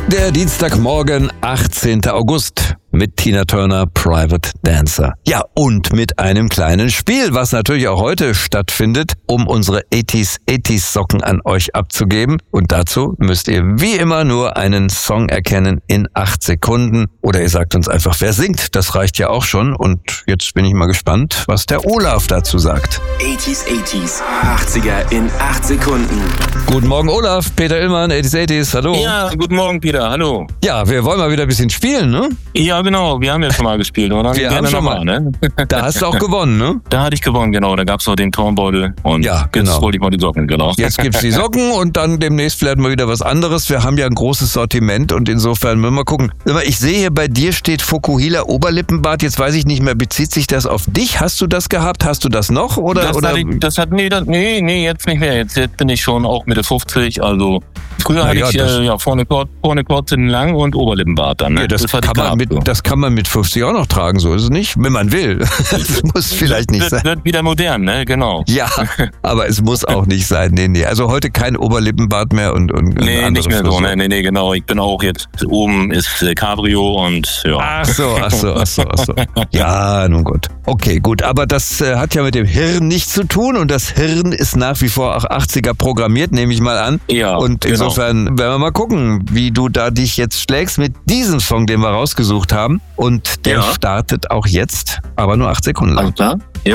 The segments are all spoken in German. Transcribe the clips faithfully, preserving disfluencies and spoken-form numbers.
Der Dienstagmorgen, achtzehnter August. Mit Tina Turner, Private Dancer. Ja, und mit einem kleinen Spiel, was natürlich auch heute stattfindet, um unsere achtziger achtziger Socken an euch abzugeben. Und dazu müsst ihr wie immer nur einen Song erkennen in acht Sekunden. Oder ihr sagt uns einfach, wer singt. Das reicht ja auch schon. Und jetzt bin ich mal gespannt, was der Olaf dazu sagt. achtziger achtziger, achtziger in acht Sekunden. Guten Morgen, Olaf. Peter Illmann, achtziger achtziger, hallo. Ja, guten Morgen, Peter, hallo. Ja, wir wollen mal wieder ein bisschen spielen, ne? Ja, genau, wir haben ja schon mal gespielt, oder? Wir haben schon mal, ne? Da hast du auch gewonnen, ne? Da hatte ich gewonnen, genau, da gab's auch den Turmbeutel und ja, genau. Jetzt wollte ich mal die Socken, genau. Jetzt gibt's die Socken und dann demnächst vielleicht mal wieder was anderes. Wir haben ja ein großes Sortiment und insofern müssen wir mal gucken. Ich sehe hier, bei dir steht Fukuhila Oberlippenbart, jetzt weiß ich nicht mehr, bezieht sich das auf dich? Hast du das gehabt? Hast du das noch? Oder, das, oder? Hat ich, das hat, nee, das, nee, nee, jetzt nicht mehr. Jetzt, jetzt bin ich schon auch Mitte fünfzig, also früher Na hatte ja, ich das, äh, ja, vorne, vorne kurz lang und Oberlippenbart dann. Ne? Ja, das, das, kann man mit, das kann man mit fünfzig auch noch tragen, so ist es nicht, wenn man will. Das muss vielleicht nicht wird, sein. Wird wieder modern, ne? Genau. Ja, aber es muss auch nicht sein. Nee, nee. Also heute kein Oberlippenbart mehr und, und nee, andere nicht mehr Frisur. so. Nee, nee, nee, genau. Ich bin auch jetzt, oben ist äh, Cabrio und ja. Ach so, ach so, ach so, ach so. Ja, nun gut. Okay, gut. Aber das äh, hat ja mit dem Hirn nichts zu tun und das Hirn ist nach wie vor auch achtziger programmiert, nehme ich mal an. Ja, und insofern genau. werden wir mal gucken, wie du da dich jetzt schlägst mit diesem Song, den wir rausgesucht haben. Und der ja. startet auch jetzt, aber nur acht Sekunden lang. Alles klar? Jo.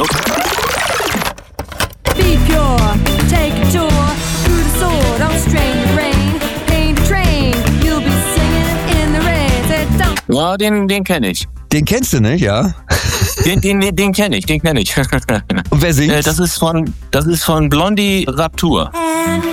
Be pure, take a tour through the sword, don't strain the rain, paint a train, you'll be singing in the rain. Say, don't. Ja, den, den kenne ich. Den kennst du, ne? Ja. Den, den, den kenne ich, den kenne ich. Und wer singt? Das ist von, das ist von Blondie Rapture.